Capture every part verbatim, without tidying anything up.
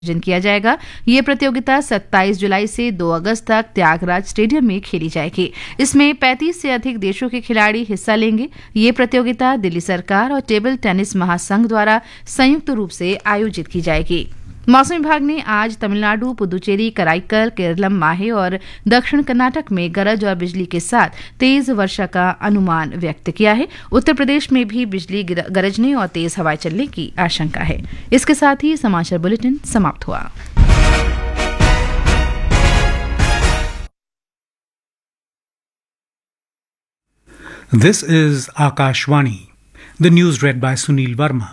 आयोजन किया जाएगा। ये प्रतियोगिता सत्ताईस जुलाई से दो अगस्त तक त्यागराज स्टेडियम में खेली जाएगी। इसमें पैंतीस से अधिक देशों के खिलाड़ी हिस्सा लेंगे। ये प्रतियोगिता दिल्ली सरकार और टेबल टेनिस महासंघ द्वारा संयुक्त रूप से आयोजित की जाएगी। मौसम विभाग ने आज तमिलनाडु, पुदुचेरी, कराईकल, केरलम, माहे और दक्षिण कर्नाटक में गरज और बिजली के साथ तेज वर्षा का अनुमान व्यक्त किया है। उत्तर प्रदेश में भी बिजली गरजने और तेज हवाएं चलने की आशंका है। इसके साथ ही समाचार बुलेटिन समाप्त हुआ। This is Akashvani. The news read by Sunil Verma.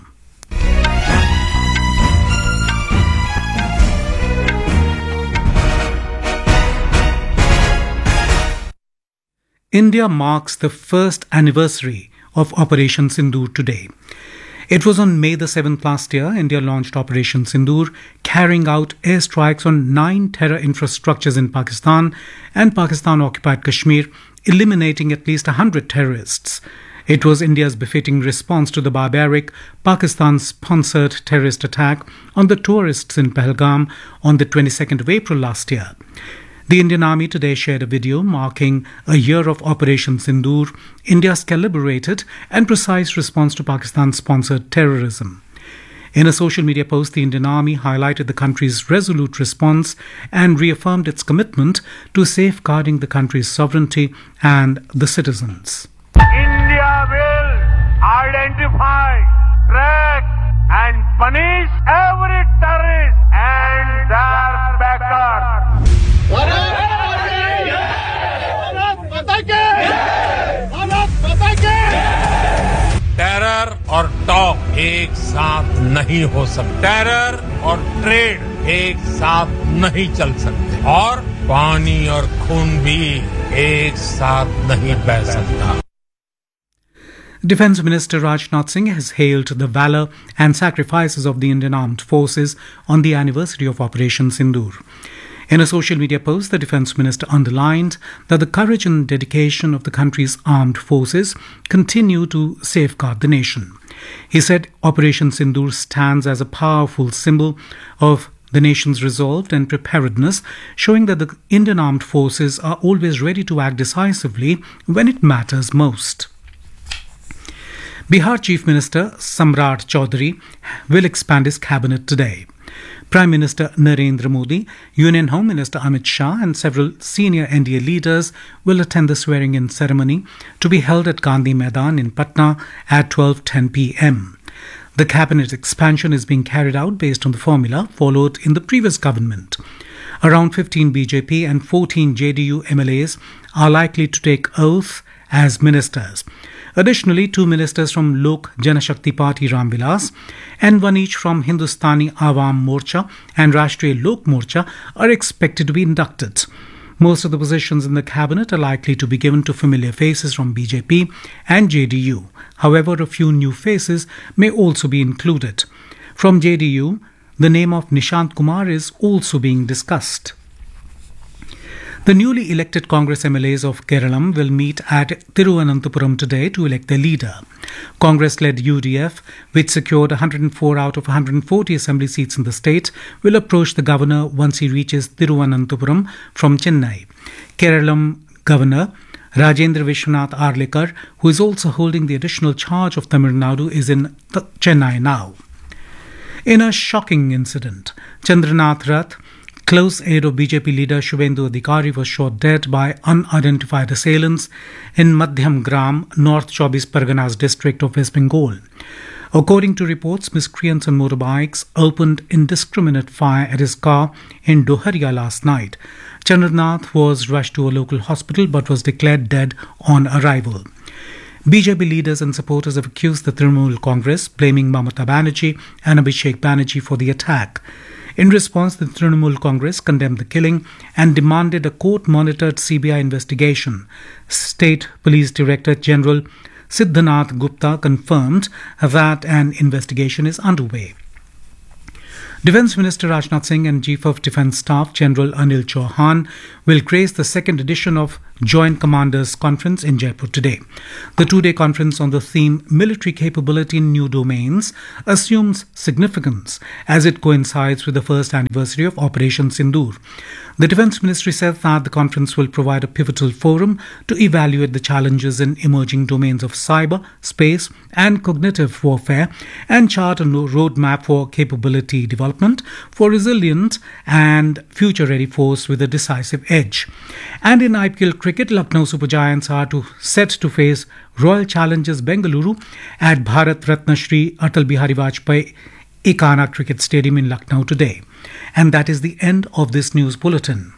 India marks the first anniversary of Operation Sindoor today. It was on May the seventh last year, India launched Operation Sindoor, carrying out airstrikes on nine terror infrastructures in Pakistan and Pakistan-occupied Kashmir, eliminating at least one hundred terrorists. It was India's befitting response to the barbaric Pakistan-sponsored terrorist attack on the tourists in Pahalgam on the twenty-second of April last year. The Indian Army today shared a video marking a year of Operation Sindoor, India's calibrated and precise response to Pakistan-sponsored terrorism. In a social media post, the Indian Army highlighted the country's resolute response and reaffirmed its commitment to safeguarding the country's sovereignty and the citizens. India will identify, track and punish every terrorist and their backers. Terror और talk एक साथ नहीं हो सकते। Terror और trade एक साथ नहीं चल सकते और पानी और खून भी एक साथ नहीं बह सकता। Defence Minister Rajnath Singh has hailed the valour and sacrifices of the Indian Armed Forces on the anniversary of Operation Sindoor. In a social media post, the Defence Minister underlined that the courage and dedication of the country's armed forces continue to safeguard the nation. He said Operation Sindoor stands as a powerful symbol of the nation's resolve and preparedness, showing that the Indian armed forces are always ready to act decisively when it matters most. Bihar Chief Minister Samrat Chaudhary will expand his cabinet today. Prime Minister Narendra Modi, Union Home Minister Amit Shah and several senior N D A leaders will attend the swearing-in ceremony to be held at Gandhi Maidan in Patna at twelve ten p m. The cabinet expansion is being carried out based on the formula followed in the previous government. Around fifteen B J P and fourteen J D U M L As are likely to take oath as ministers. Additionally, two ministers from Lok Janashakti Party Ram Vilas and one each from Hindustani Awam Morcha and Rashtriya Lok Morcha are expected to be inducted. Most of the positions in the cabinet are likely to be given to familiar faces from B J P and J D U. However, a few new faces may also be included. From J D U, the name of Nishant Kumar is also being discussed. The newly elected Congress M L As of Keralam will meet at Thiruvananthapuram today to elect their leader. Congress-led U D F, which secured one hundred four out of one hundred forty assembly seats in the state, will approach the governor once he reaches Thiruvananthapuram from Chennai. Keralam Governor Rajendra Vishwanath Arlekar, who is also holding the additional charge of Tamil Nadu, is in Th- Chennai now. In a shocking incident, Chandranath Rath, close aide of B J P leader Shubhendu Adhikari, was shot dead by unidentified assailants in Madhyam Gram, North Chobis Parganas district of West Bengal. According to reports, miscreants on motorbikes opened indiscriminate fire at his car in Doharia last night. Chandranath was rushed to a local hospital but was declared dead on arrival. B J P leaders and supporters have accused the Trinamool Congress, blaming Mamata Banerjee and Abhishek Banerjee for the attack. In response, the Trinamool Congress condemned the killing and demanded a court-monitored C B I investigation. State Police Director General Siddhanath Gupta confirmed that an investigation is underway. Defence Minister Rajnath Singh and Chief of Defence Staff General Anil Chauhan will grace the second edition of Joint Commanders Conference in Jaipur today. The two-day conference on the theme Military Capability in New Domains assumes significance as it coincides with the first anniversary of Operation Sindoor. The Defence Ministry said that the conference will provide a pivotal forum to evaluate the challenges in emerging domains of cyber, space and cognitive warfare and chart a roadmap for capability development for resilient and future-ready force with a decisive edge. And in I P L cricket, Lucknow Super Giants are to, set to face Royal Challengers Bengaluru at Bharat Ratna Shri Atal Bihari Vajpayee Ekana Cricket Stadium in Lucknow today. And that is the end of this news bulletin.